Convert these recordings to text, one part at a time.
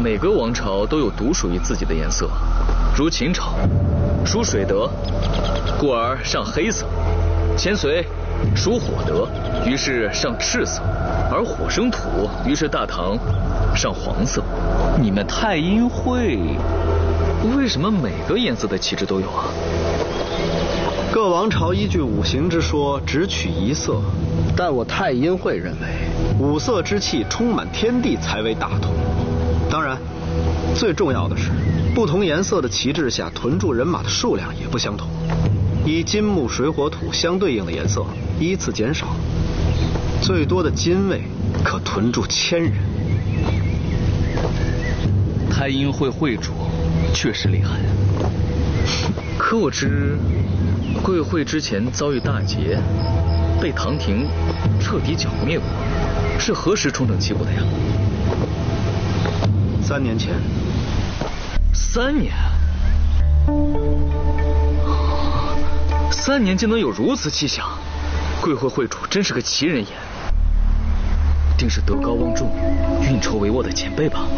每个王朝都有独属于自己的颜色，如秦朝属水德，故而上黑色；千隋属火德，于是上赤色；而火生土，于是大唐上黄色。你们太阴会为什么每个颜色的旗帜都有啊？ 各王朝依据五行之说，只取一色，但我太阴会认为，五色之气充满天地才为大同。当然，最重要的是，不同颜色的旗帜下屯驻人马的数量也不相同，以金木水火土相对应的颜色依次减少，最多的金卫可屯驻1000人。 太阴会会主确实厉害，可我知贵会之前遭遇大劫，被唐廷彻底剿灭过，是何时重整旗鼓的呀 ？3年前。 3年？3年竟能有如此气象，贵会会主真是个奇人也，定是德高望重、运筹帷幄的前辈吧？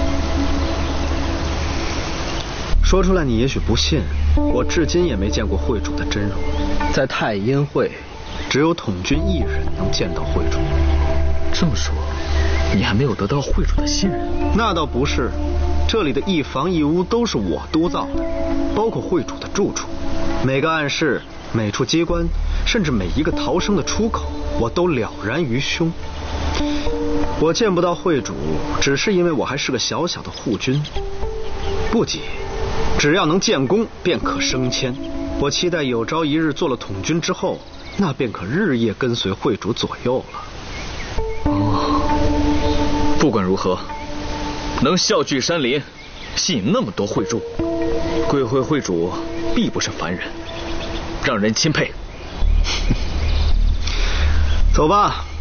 说出来你也许不信，我至今也没见过会主的真容。在太阴会，只有统军一人能见到会主。 这么说，你还没有得到会主的信任？ 那倒不是，这里的一房一屋都是我督造的，包括会主的住处，每个暗室、每处机关，甚至每一个逃生的出口，我都了然于胸。我见不到会主，只是因为我还是个小小的护军，不急。只要能建功，便可升迁。我期待有朝一日做了统军之后，那便可日夜跟随会主左右了。 不管如何，能笑聚山林，吸引那么多会众，贵会会主必不是凡人，让人钦佩。 走吧。